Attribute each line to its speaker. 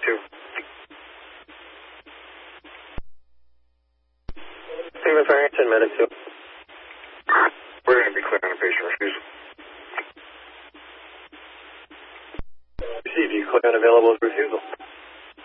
Speaker 1: 2. Stephen Farrington, Medic 2. We're going to be clear on a patient refusal. Receive you, clear on available refusal.